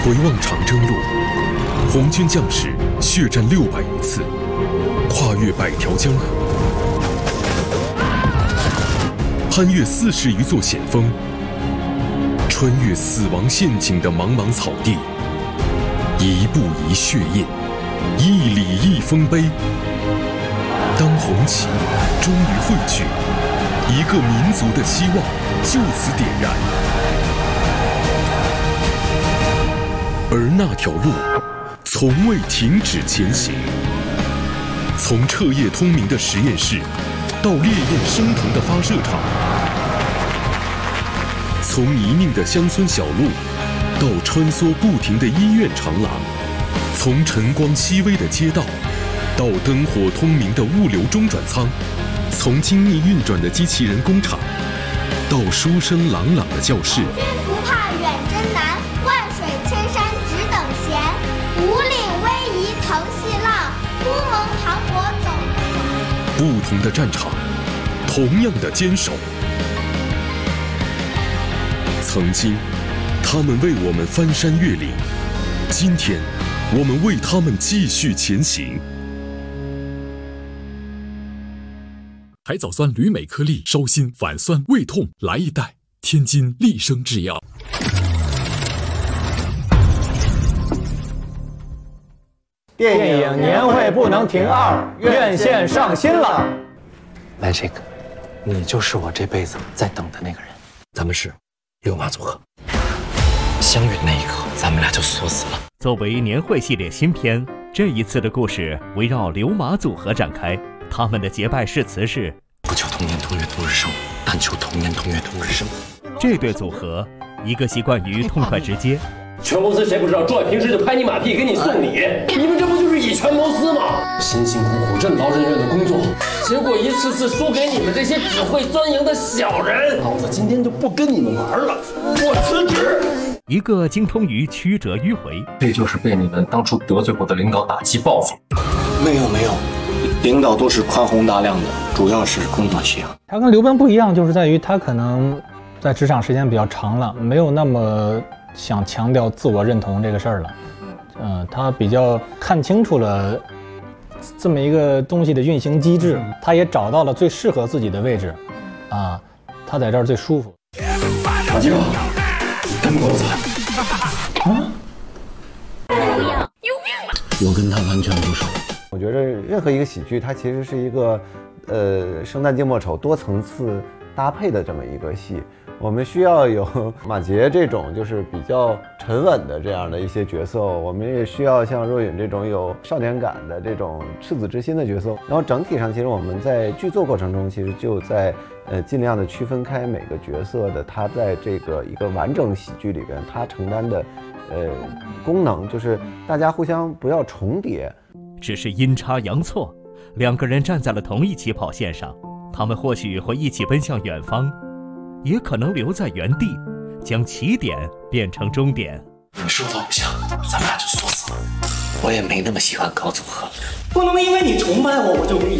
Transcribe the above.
回望长征路，红军将士血战600余次，跨越100条江河，攀越40余座险峰，穿越死亡陷阱的茫茫草地，一步一血印，一里一丰碑。当红旗终于汇聚，一个民族的希望就此点燃。而那条路从未停止前行，从彻夜通明的实验室到烈焰升腾的发射场，从泥泞的乡村小路到穿梭不停的医院长廊，从晨光熹微的街道到灯火通明的物流中转舱，从精密运转的机器人工厂到书声朗朗的教室。 军不怕远征难，万水千山只等闲。五岭逶迤腾细浪，乌蒙磅礴走不完。 不同的战场，同样的坚守。曾经，他们为我们翻山越岭；今天，我们为他们继续前行。 海藻酸铝镁颗粒，烧心反酸胃痛，来一袋天津利生制药。 电影年会不能停2，院线上新了。 Magic， 你就是我这辈子在等的那个人。咱们是六马组合，相遇的那一刻，咱们俩就锁死了。 作为年会系列新片，这一次的故事围绕刘马组合展开。他们的结拜誓词是： 不求同年同月同日生，但求同年同月同日生。 这对组合，一个习惯于痛快直接， 全公司谁不知道壮爷平时就拍你马屁给你送礼，你们这不就是以权谋私吗？辛辛苦苦任劳任怨的工作，结果一次次输给你们这些只会钻营的小人。老子今天就不跟你们玩了，我辞职。 一个精通于曲折迂回， 这就是被你们当初得罪过的领导打击报复。 没有，领导都是宽宏大量的，主要是工作需要。 他跟刘奔不一样，就是在于他可能在职场时间比较长了，没有那么想强调自我认同这个事儿了。他比较看清楚了这么一个东西的运行机制，他也找到了最适合自己的位置，他在这儿最舒服。 马季好，跟公司。 我跟他完全不熟。 我觉得任何一个喜剧，它其实是一个生旦净末丑多层次搭配的这么一个戏。我们需要有马杰这种就是比较沉稳的这样的一些角色，我们也需要像若允这种有少年感的这种赤子之心的角色。然后整体上，其实我们在剧作过程中，其实就在尽量的区分开每个角色的他在这个一个完整喜剧里边他承担的功能，就是大家互相不要重叠。 只是阴差阳错，两个人站在了同一起跑线上，他们或许会一起奔向远方，也可能留在原地，将起点变成终点。 你说的不像，咱们俩就锁死了。我也没那么喜欢搞组合， 不能因为你崇拜我，我就给你